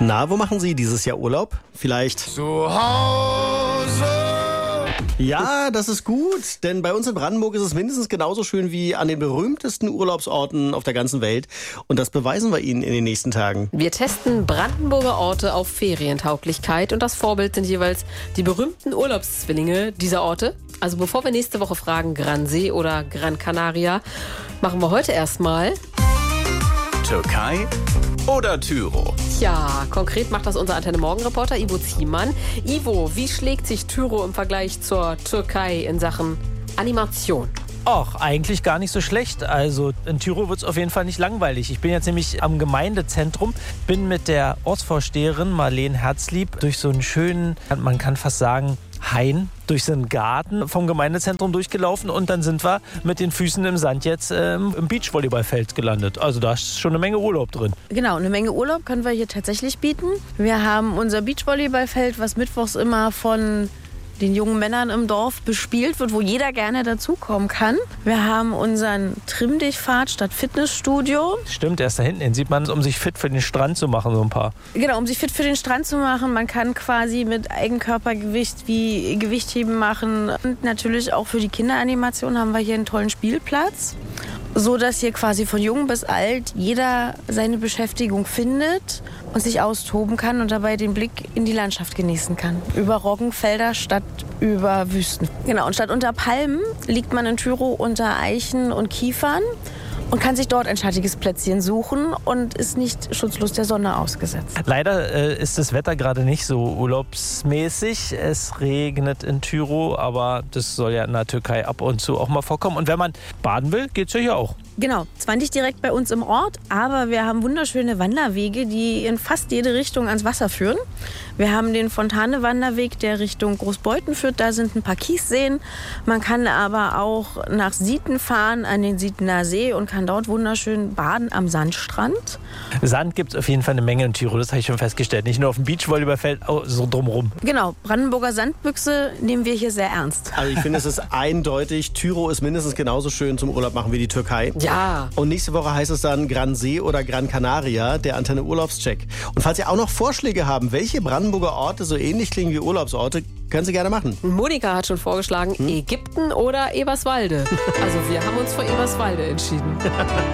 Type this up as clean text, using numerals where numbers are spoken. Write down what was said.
Na, wo machen Sie dieses Jahr Urlaub? Vielleicht zu Hause. Ja, das ist gut, denn bei uns in Brandenburg ist es mindestens genauso schön wie an den berühmtesten Urlaubsorten auf der ganzen Welt. Und das beweisen wir Ihnen in den nächsten Tagen. Wir testen Brandenburger Orte auf Ferientauglichkeit und das Vorbild sind jeweils die berühmten Urlaubszwillinge dieser Orte. Also bevor wir nächste Woche fragen, Gran See oder Gran Canaria, machen wir heute erstmal Türkei oder Tyro? Tja, konkret macht das unser Antenne-Morgen-Reporter Ivo Ziemann. Ivo, wie schlägt sich Tyro im Vergleich zur Türkei in Sachen Animation? Ach, eigentlich gar nicht so schlecht. Also in Tyro wird es auf jeden Fall nicht langweilig. Ich bin jetzt nämlich am Gemeindezentrum, bin mit der Ortsvorsteherin Marlene Herzlieb durch so einen schönen, man kann fast sagen, Hain, durch so einen Garten vom Gemeindezentrum durchgelaufen und dann sind wir mit den Füßen im Sand jetzt im Beachvolleyballfeld gelandet. Also da ist schon eine Menge Urlaub drin. Genau, eine Menge Urlaub können wir hier tatsächlich bieten. Wir haben unser Beachvolleyballfeld, was mittwochs immer von den jungen Männern im Dorf bespielt wird, wo jeder gerne dazukommen kann. Wir haben unseren Trimm-Dich-Pfad statt Fitnessstudio. Stimmt, erst da hinten, den sieht man, um sich fit für den Strand zu machen, so ein paar. Genau, um sich fit für den Strand zu machen. Man kann quasi mit Eigenkörpergewicht wie Gewichtheben machen. Und natürlich auch für die Kinderanimation haben wir hier einen tollen Spielplatz, so dass hier quasi von jung bis alt jeder seine Beschäftigung findet und sich austoben kann und dabei den Blick in die Landschaft genießen kann. Über Roggenfelder statt über Wüsten. Genau, und statt unter Palmen liegt man in Tyro unter Eichen und Kiefern und kann sich dort ein schattiges Plätzchen suchen und ist nicht schutzlos der Sonne ausgesetzt. Leider ist das Wetter gerade nicht so urlaubsmäßig. Es regnet in Tyro, aber das soll ja in der Türkei ab und zu auch mal vorkommen. Und wenn man baden will, geht's ja hier auch. Genau, zwar nicht direkt bei uns im Ort, aber wir haben wunderschöne Wanderwege, die in fast jede Richtung ans Wasser führen. Wir haben den Fontane-Wanderweg, der Richtung Großbeuthen führt. Da sind ein paar Kiesseen. Man kann aber auch nach Sieten fahren, an den Sietener See und kann dort wunderschön baden am Sandstrand. Sand gibt es auf jeden Fall eine Menge in Tyro, das habe ich schon festgestellt. Nicht nur auf dem Beachvolleyballfeld, auch so drumherum. Genau, Brandenburger Sandbüchse nehmen wir hier sehr ernst. Also ich finde, es ist eindeutig, Tyro ist mindestens genauso schön zum Urlaub machen wie die Türkei. Ja. Und nächste Woche heißt es dann Gran See oder Gran Canaria, der Antenne Urlaubscheck. Und falls Sie auch noch Vorschläge haben, welche Brandenburger Orte so ähnlich klingen wie Urlaubsorte, können Sie gerne machen. Monika hat schon vorgeschlagen, Ägypten oder Eberswalde. Also wir haben uns für Eberswalde entschieden.